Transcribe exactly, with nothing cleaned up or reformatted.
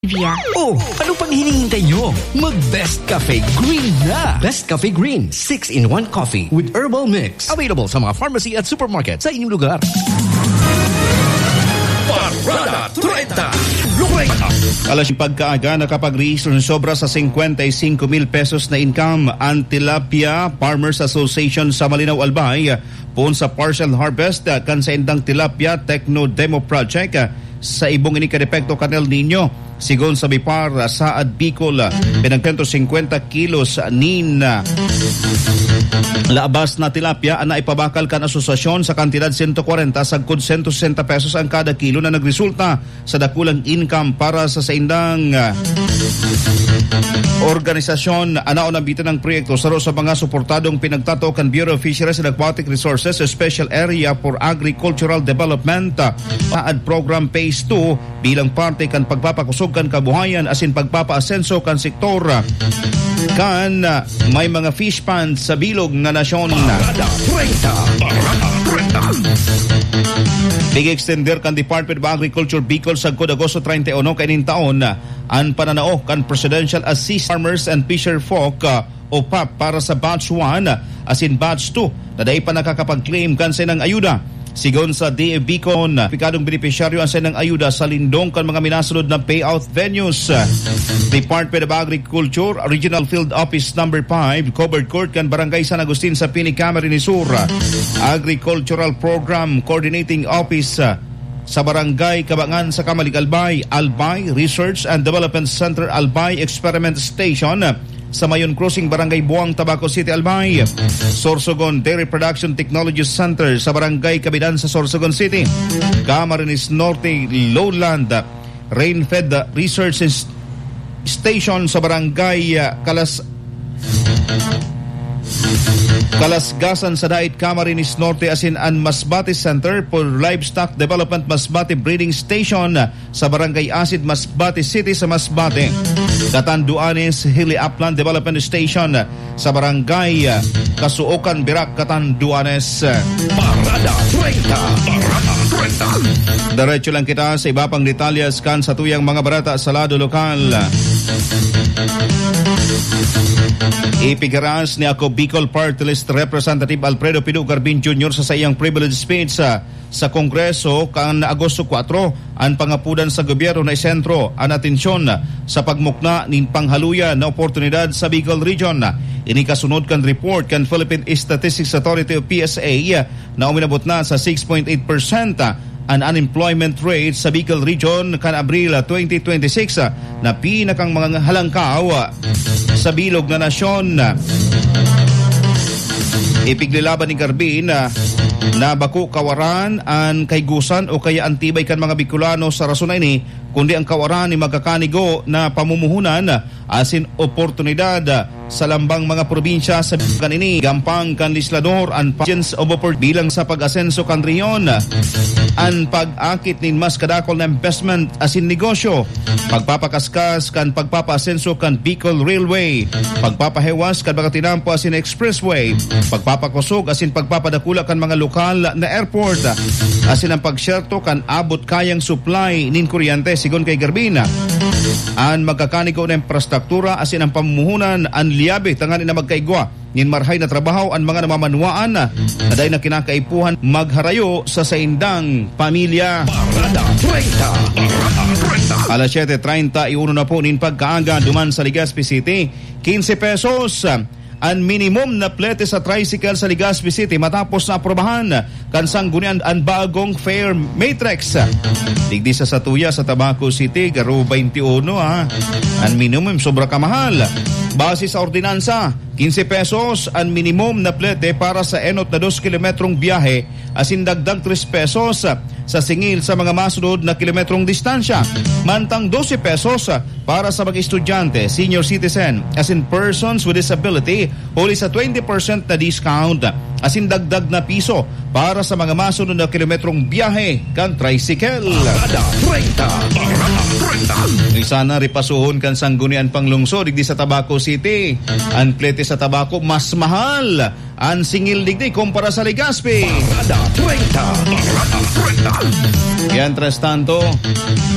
Via. Oh, ano pang hinihintay nyo? Mag-Best Cafe Green na! Best Cafe Green, six in one coffee with herbal mix. Available sa mga pharmacy at supermarket sa inyong lugar. Parada treinta. Alas yung pagkaaga nakapag-register ng sobra sa fifty-five mil pesos na income ang Tilapia Farmers Association sa Malinaw, Albay poon sa partial harvest kan sa indang Tilapia Techno Demo Project sa ibong inikadepekto kan El Nino. Sigon sa Bipar Saad Bicol, pinag one hundred fifty kilos nin laabas na tilapia na ipabakal kan asosasyon sa kantidad one hundred forty sagkod one hundred sixty pesos ang kada kilo na nagresulta sa dakulang income para sa saindang uh, organisasyon. Anaon ang bitan ng proyekto saro sa mga suportadong pinagtato kan Bureau of Fisheries and Aquatic Resources Special Area for Agricultural Development Saad Program Phase two bilang parte kan pagpapakusog kan kabuhayan asin pagpapaasenso kan sektor kan uh, may mga fish ponds sa bilog na nasyon. Big-extender kan Department of Agriculture Bicol sa Agosto thirty-one kainin taon ang pananao kan Presidential Assist Farmers and Fisher Folk uh, o P A P para sa Batch one asin Batch two na dahi pa nakakapag-claim kan sa ng ayuda. Sigon sa D A Bicol, pikadong benepisyaryo ang senang ayuda sa lindong kan mga minasunod na payout venues. Department of Agriculture, Regional Field Office number five, Covered Court kan Barangay San Agustin sa Pini, Camarines Sur. Agricultural Program Coordinating Office sa Barangay Kabangan sa Kamalig, Albay, Albay Research and Development Center, Albay Experiment Station sa Mayon Crossing, Barangay Buang, Tabaco City, Albay. Sorsogon Dairy Production Technology Center sa Barangay Kabidan sa Sorsogon City. Camarines Norte Lowland Rainfed Research Station sa Barangay Kalas Kalasgasan sa Dait, Camarines Norte asin an Masbate Center for Livestock Development Masbate Breeding Station sa Barangay Asid, Masbate City sa Masbate. Katanduanes Hilly Upland Development Station sa Barangay Kasuokan, Birak, Katanduanes. Parada treinta. Parada treinta. Diretso lang kita sa iba pang detalyas kan sa tuyang mga barata sa lado lokal. Ipigaras ni ako Bicol Party List Representative Alfredo Pido Garbin Junior sa sayang privilege speech sa, sa Kongreso kan Agosto four ang pangapudan sa gobyerno na isentro ang atensyon sa pagmukna nin panghaluya na oportunidad sa Bicol Region. Ini kasunod kan report kan Philippine Statistics Authority o P S A na uminabot na sa six point eight percent ang unemployment rate sa Bicol Region kan Abril twenty twenty-six na pinakang mga halangkaw sa bilog na nasyon. Ipiglilaban ni Garbin na, na bako kawaran ang kaigusan o kaya antibay kan mga Bicolano sa rason na ini kundi ang kawaran ni magkakanigo na pamumuhunan asin oportunidad sa lambang mga probinsya sa kanini. Gampang kan lislador ang patience of opportunity bilang sa pag-asenso kan riyon ang pag-akit nin mas kadakol na investment asin negosyo, pagpapakaskas kan pagpapa-asenso kan Bicol Railway, pagpapahewas kan mga tinampo asin expressway, pagpapakusog asin pagpapadakula kan mga lokal na airport, asin ang pagsyerto kan abot kayang supply nin kuryente. Sigon kay Garbina ang magkakaniko na infrastruktura asin ang pamumuhunan ang liyabe tangani na magkaigwa nin marhay na trabaho ang mga namamanwaan na naday na kinakaipuhan magharayo sa saindang pamilya. Parada treinta. Parada treinta. Alas seven treinta iuno na po nin pagkaaga duman sa Legazpi City, fifteen pesos ang minimum na plete sa tricycle sa Legazpi City matapos na aprobahan kan sanggunian ang bagong fare matrix. Digdi sa Satuya sa Tabaco City, garo twenty-one ha. Ang minimum sobra kamahal. Base sa ordinansa, fifteen pesos ang minimum na plete para sa enot na two kilometrong biyahe asin dagdag three pesos sa singil sa mga masunod na kilometrong distansya. Mantang twelve pesos para sa mga estudyante, senior citizen, asin persons with disability, huli sa twenty percent na discount, asin dagdag na piso para sa mga masunod na kilometrong biyahe kan tricycle. Parada treinta. Parada treinta. Sana ripasuhon kan sanggunian panglungsod digdi sa Tabaco City. Ang plete sa Tabaco mas mahal ang singil digdi kumpara sa Legazpi. Parada treinta. Parada treinta. Yan, tras tanto,